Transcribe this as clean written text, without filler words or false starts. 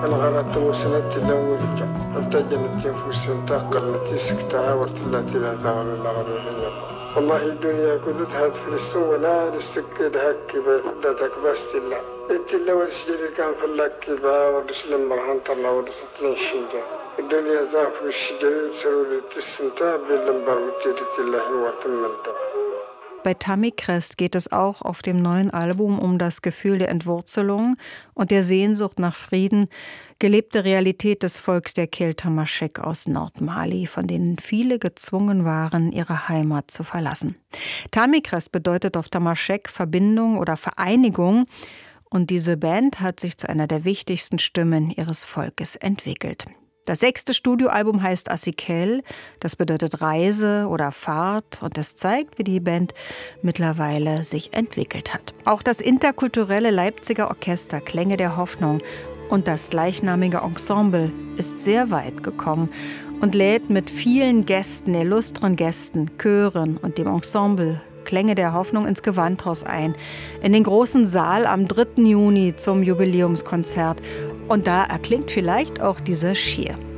أنا غرقت وسنتي لولجة فالتجنت ينفس تقلت سكتها وارتلت لا زغل الأغرية والله الدنيا كدتها في ولا للسكد هكي بفدتك بس الله انت اللي الشجر كان في اللكبة ورسل مرهن طلع ورسل الشنجة الدنيا ضعف الشجر سرور التسنتا باللمبر وتيرت الله وتمنتا. Bei Tammy Crest geht es auch auf dem neuen Album um das Gefühl der Entwurzelung und der Sehnsucht nach Frieden, gelebte Realität des Volks der Kel Tamasheq aus Nordmali, von denen viele gezwungen waren, ihre Heimat zu verlassen. Tammy Crest bedeutet auf Tamasheq Verbindung oder Vereinigung und diese Band hat sich zu einer der wichtigsten Stimmen ihres Volkes entwickelt. Das 6. Studioalbum heißt Asikel, das bedeutet Reise oder Fahrt und es zeigt, wie die Band mittlerweile sich entwickelt hat. Auch das interkulturelle Leipziger Orchester Klänge der Hoffnung und das gleichnamige Ensemble ist sehr weit gekommen und lädt mit vielen Gästen, illustren Gästen, Chören und dem Ensemble Klänge der Hoffnung ins Gewandhaus ein, in den großen Saal am 3. Juni zum Jubiläumskonzert. Und da erklingt vielleicht auch dieser Schier.